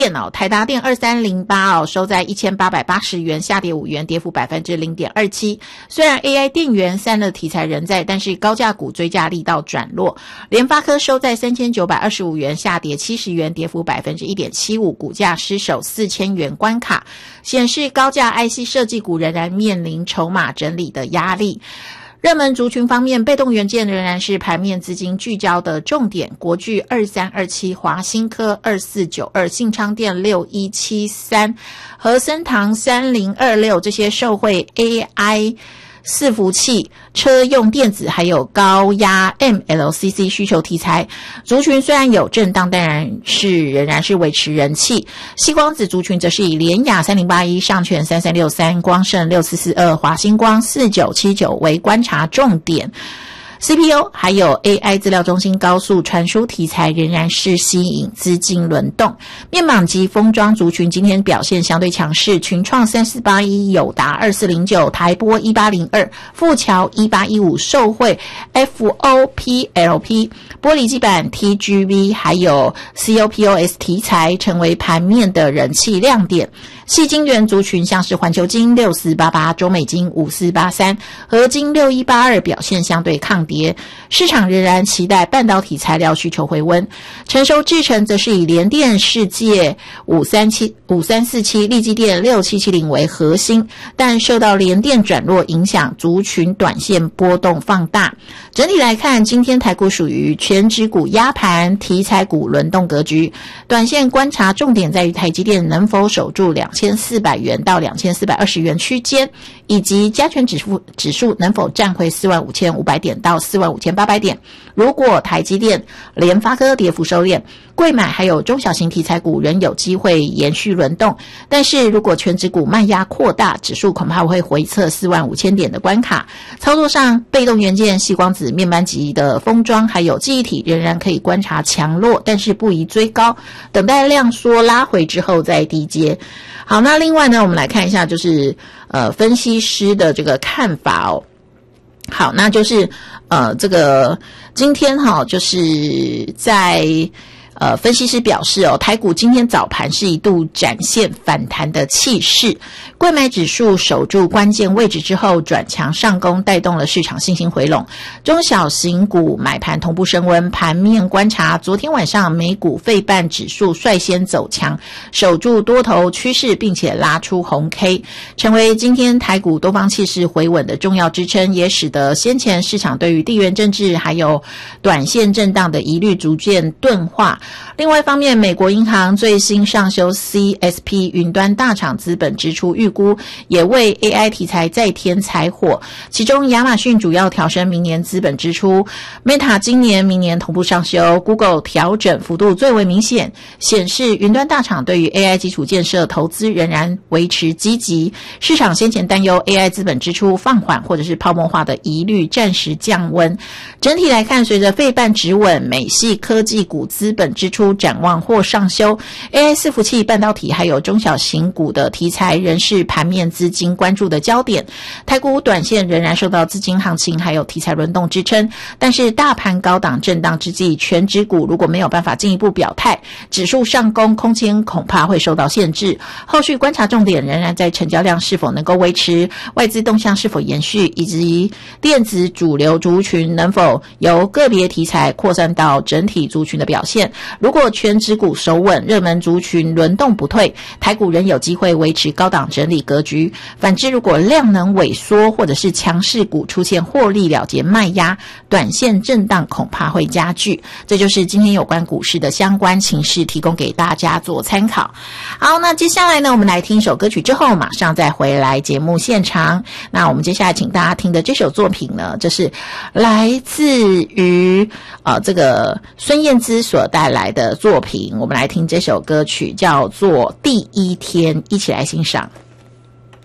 台达电2308收在1880元，下跌5元，跌幅 0.27%。虽然 AI 电源散热题材仍在，但是高价股追价力道转弱。联发科收在3925元，下跌70元，跌幅 1.75%， 股价失守4000元关卡，显示高价 IC 设计股仍然面临筹码整理的压力。热门族群方面，被动元件仍然是盘面资金聚焦的重点，国巨2327、华新科2492、信昌电6173、和生堂3026，这些受惠 AI伺服器、车用电子还有高压 MLCC 需求题材，族群虽然有震荡，但仍然是维持人气。矽光子族群则是以联亚3081、上全3363、光盛6442、华星光4979为观察重点。CPU 还有 AI 资料中心高速传输题材仍然是吸引资金轮动。面板及封装族群今天表现相对强势，群创3481、友达2409、台玻1802、富桥1815受惠 FOPLP、玻璃基板 TGV 还有 COPOS 题材成为盘面的人气亮点。矽晶圆族群像是环球晶6488、中美晶5483、合金6182表现相对抗跌，市场仍然期待半导体材料需求回温。成熟制程则是以联电世界5347、力积电6770为核心，但受到联电转弱影响，族群短线波动放大。整体来看，今天台股属于全指股压盘，题材股轮动格局，短线观察重点在于台积电能否守住2400元到2420元区间，以及加权指数能否站回45500点到45800点。如果台积电、联发科跌幅收敛，贵买还有中小型题材股仍有机会延续轮动，但是如果全指股卖压扩大，指数恐怕会回测45000点的关卡。操作上，被动元件、矽光子、面板级的封装还有记忆体仍然可以观察强弱，但是不宜追高，等待量缩拉回之后再低接。好，那另外呢，我们来看一下就是分析师的这个看法哦。好，那就是这个今天就是在分析师表示台股今天早盘是一度展现反弹的气势，柜买指数守住关键位置之后转强上攻，带动了市场信心回笼，中小型股买盘同步升温。盘面观察，昨天晚上美股费半指数率先走强，守住多头趋势，并且拉出红 K， 成为今天台股多方气势回稳的重要支撑，也使得先前市场对于地缘政治还有短线震荡的疑虑逐渐钝化。另外一方面，美国银行最新上修 CSP 云端大厂资本支出预估，也为 AI 题材再添柴火。其中亚马逊主要调升明年资本支出， Meta 今年明年同步上修， Google 调整幅度最为明显，显示云端大厂对于 AI 基础建设投资仍然维持积极。市场先前担忧 AI 资本支出放缓或者是泡沫化的疑虑暂时降温。整体来看，随着费半止稳，美系科技股资本支出展望或上修， AI 伺服器、半导体还有中小型股的题材仍是盘面资金关注的焦点。台股短线仍然受到资金行情还有题材轮动支撑，但是大盘高档震荡之际，全指股如果没有办法进一步表态，指数上攻空间恐怕会受到限制。后续观察重点仍然在成交量是否能够维持，外资动向是否延续，以及电子主流族群能否由个别题材扩散到整体族群的表现。如果全指股守稳，热门族群轮动不退，台股仍有机会维持高档整理格局。反之，如果量能萎缩或者是强势股出现获利了结卖压，短线震荡恐怕会加剧。这就是今天有关股市的相关情势，提供给大家做参考。好，那接下来呢，我们来听一首歌曲之后马上再回来节目现场。那我们接下来请大家听的这首作品呢，这是来自于这个孙燕姿所带来的作品。我们来听这首歌曲叫做《第一天》，一起来欣赏。